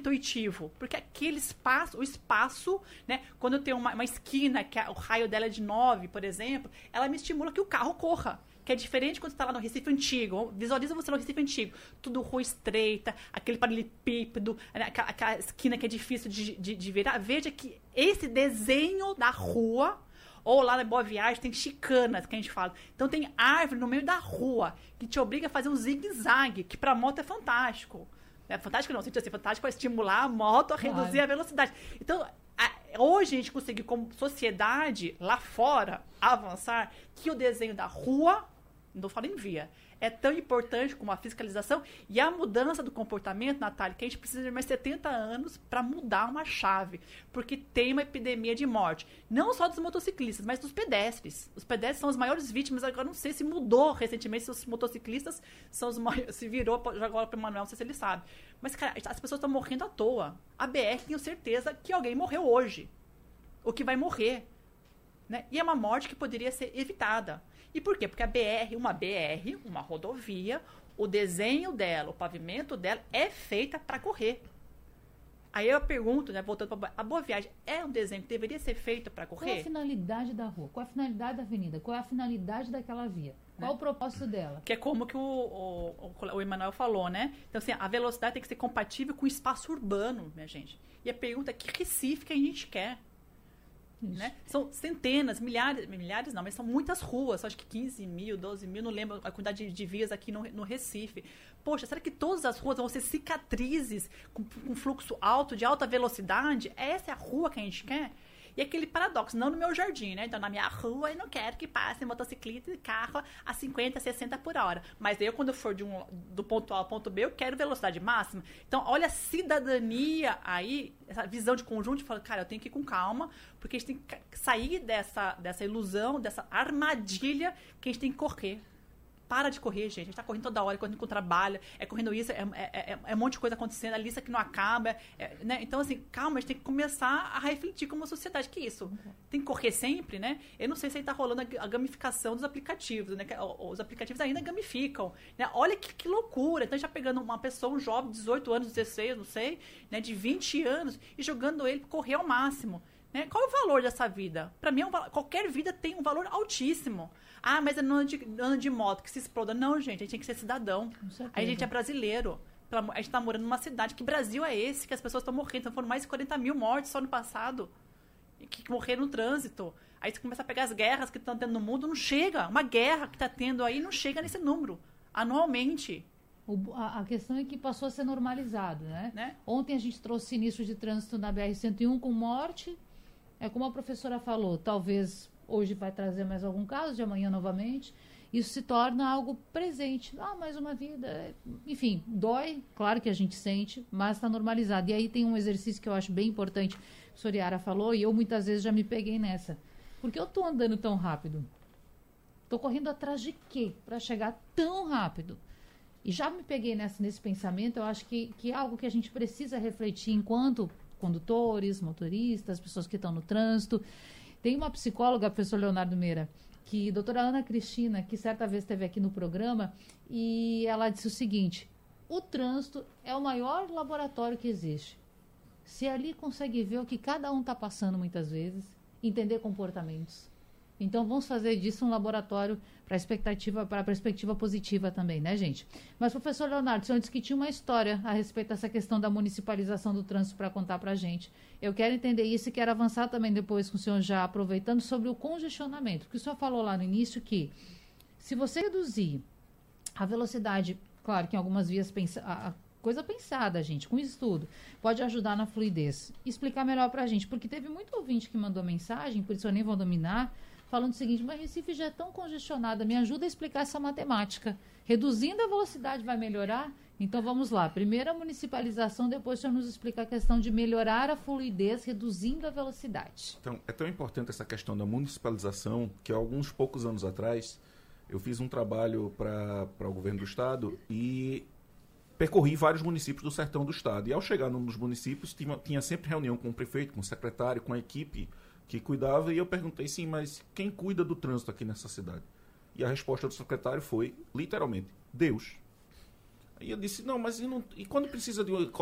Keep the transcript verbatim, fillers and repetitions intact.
intuitivo, porque aquele espaço, o espaço, né, quando eu tenho uma, uma esquina, que a, o raio dela é de nove, por exemplo, ela me estimula que o carro corra. Que é diferente quando você está lá no Recife Antigo. Visualiza você no Recife Antigo. Tudo rua estreita, aquele paralelepípedo, aquela, aquela esquina que é difícil de, de, de virar. Veja que esse desenho da rua, ou lá na Boa Viagem, tem chicanas, que a gente fala. Então tem árvore no meio da rua, que te obriga a fazer um zigue-zague, que para moto é fantástico. É fantástico não, sentido assim, fantástico para estimular a moto a reduzir claro. a velocidade. Então, a, hoje a gente conseguiu, como sociedade, lá fora, avançar, que o desenho da rua, não falo em via, é tão importante como a fiscalização e a mudança do comportamento, Natália, que a gente precisa de mais setenta anos para mudar uma chave, porque tem uma epidemia de morte, não só dos motociclistas, mas dos pedestres. Os pedestres são as maiores vítimas, agora não sei se mudou recentemente, se os motociclistas são os maiores, se virou agora para o Manuel, não sei se ele sabe. Mas, cara, as pessoas estão morrendo à toa. A B R, tenho certeza que alguém morreu hoje, ou que vai morrer. Né? E é uma morte que poderia ser evitada. E por quê? Porque a B R, uma B R, uma rodovia, o desenho dela, o pavimento dela é feita para correr. Aí eu pergunto, né, voltando para a Boa Viagem, é um desenho que deveria ser feito para correr? Qual é a finalidade da rua? Qual é a finalidade da avenida? Qual é a finalidade daquela via? Qual é o propósito dela? Que é como que o, o, o Emanuel falou, né? Então, assim, a velocidade tem que ser compatível com o espaço urbano, minha gente. E a pergunta é que Recife que a gente quer? Né? São centenas, milhares, milhares não, mas são muitas ruas, acho que quinze mil, doze mil, não lembro a quantidade de, de vias aqui no, no Recife. Poxa, será que todas as ruas vão ser cicatrizes com, com fluxo alto, de alta velocidade? Essa é a rua que a gente quer? E aquele paradoxo, não no meu jardim, né? Então, na minha rua, eu não quero que passe motocicleta e carro a cinquenta, sessenta por hora. Mas eu, quando eu for de um, do ponto A ao ponto B, eu quero velocidade máxima. Então, olha a cidadania aí, essa visão de conjunto, fala, cara, eu tenho que ir com calma, porque a gente tem que sair dessa, dessa ilusão, dessa armadilha que a gente tem que correr. Para de correr, gente. A gente tá correndo toda hora, correndo com o trabalho, é correndo isso, é, é, é, é um monte de coisa acontecendo, a lista que não acaba. É, né? Então, assim, calma, a gente tem que começar a refletir como sociedade. Que isso? Uhum. Tem que correr sempre, né? Eu não sei se aí tá rolando a, a gamificação dos aplicativos, né? Os aplicativos ainda gamificam. Né? Olha que, que loucura. Então, já pegando uma pessoa, um jovem de dezoito anos, dezesseis, não sei, né? De vinte anos, e jogando ele para correr ao máximo. Né? Qual é o valor dessa vida? Para mim, é um, qualquer vida tem um valor altíssimo. Ah, mas é no ano de, ano de moto que se exploda. Não, gente, a gente tem que ser cidadão. A gente é brasileiro. A gente está morando numa cidade. Que Brasil é esse que as pessoas estão morrendo? Então, foram mais de quarenta mil mortes só no passado. Que, que morreram no trânsito. Aí você começa a pegar as guerras que estão tendo no mundo, não chega. Uma guerra que está tendo aí não chega nesse número. Anualmente. O, a, a questão é que passou a ser normalizado, né? né? Ontem a gente trouxe sinistro de trânsito na B R cento e um com morte. É como a professora falou, talvez hoje vai trazer mais algum caso, de amanhã novamente. Isso se torna algo presente. Ah, mais uma vida. Enfim, dói, claro que a gente sente, mas está normalizado. E aí tem um exercício que eu acho bem importante, que a Soriara falou, e eu muitas vezes já me peguei nessa. Por que eu estou andando tão rápido? Estou correndo atrás de quê? Para chegar tão rápido? E já me peguei nessa, nesse pensamento, eu acho que, que é algo que a gente precisa refletir enquanto condutores, motoristas, pessoas que estão no trânsito. Tem uma psicóloga, professor Leonardo Meira, que doutora Ana Cristina, que certa vez esteve aqui no programa, e ela disse o seguinte: o trânsito é o maior laboratório que existe. Você ali consegue ver o que cada um está passando muitas vezes, entender comportamentos. Então, vamos fazer disso um laboratório para a expectativa, para a perspectiva positiva também, né, gente? Mas, professor Leonardo, o senhor disse que tinha uma história a respeito dessa questão da municipalização do trânsito para contar para a gente. Eu quero entender isso e quero avançar também depois com o senhor já aproveitando sobre o congestionamento. Porque o senhor falou lá no início que se você reduzir a velocidade, claro que em algumas vias pensa, a coisa pensada, gente, com isso tudo, pode ajudar na fluidez. Explicar melhor para a gente, porque teve muito ouvinte que mandou mensagem, por isso eu nem vou dominar, falando o seguinte: mas Recife já é tão congestionada, me ajuda a explicar essa matemática. Reduzindo a velocidade vai melhorar? Então vamos lá, primeiro a municipalização, depois o senhor nos explica a questão de melhorar a fluidez reduzindo a velocidade. Então, é tão importante essa questão da municipalização que há alguns poucos anos atrás eu fiz um trabalho para o governo do estado e percorri vários municípios do sertão do estado. E ao chegar num dos municípios, tinha, tinha sempre reunião com o prefeito, com o secretário, com a equipe que cuidava, e eu perguntei, sim, mas quem cuida do trânsito aqui nessa cidade? E a resposta do secretário foi, literalmente, Deus. Aí eu disse, não, mas e, não, e quando precisa de